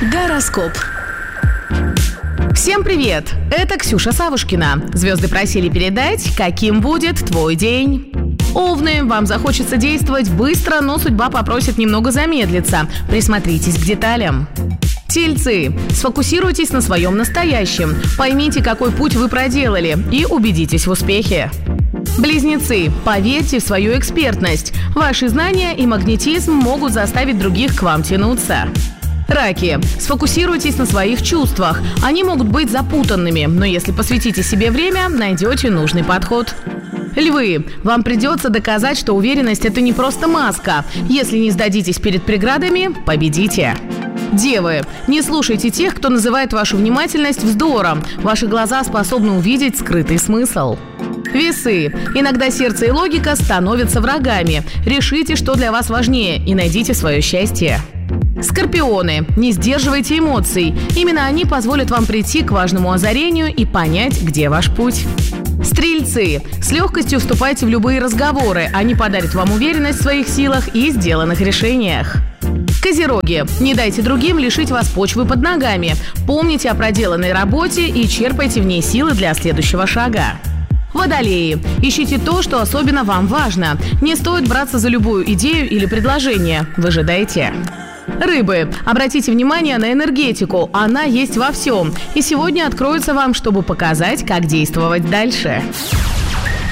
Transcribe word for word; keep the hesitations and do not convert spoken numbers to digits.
Гороскоп. Всем привет! Это Ксюша Савушкина. Звезды просили передать, каким будет твой день. Овны, вам захочется действовать быстро, но судьба попросит немного замедлиться. Присмотритесь к деталям. Тельцы, сфокусируйтесь на своем настоящем. Поймите, какой путь вы проделали, и убедитесь в успехе. Близнецы, поверьте в свою экспертность. Ваши знания и магнетизм могут заставить других к вам тянуться. Раки, сфокусируйтесь на своих чувствах. Они могут быть запутанными, но если посвятите себе время, найдете нужный подход. Львы, вам придется доказать, что уверенность – это не просто маска. Если не сдадитесь перед преградами, победите. Девы, не слушайте тех, кто называет вашу внимательность вздором. Ваши глаза способны увидеть скрытый смысл. Весы, иногда сердце и логика становятся врагами. Решите, что для вас важнее, и найдите свое счастье. Скорпионы, не сдерживайте эмоций. Именно они позволят вам прийти к важному озарению и понять, где ваш путь. Стрельцы, с легкостью вступайте в любые разговоры. Они подарят вам уверенность в своих силах и сделанных решениях. Козероги, не дайте другим лишить вас почвы под ногами. Помните о проделанной работе и черпайте в ней силы для следующего шага. Водолеи, ищите то, что особенно вам важно. Не стоит браться за любую идею или предложение. Выжидайте. Рыбы, обратите внимание на энергетику. Она есть во всем. И сегодня откроется вам, чтобы показать, как действовать дальше.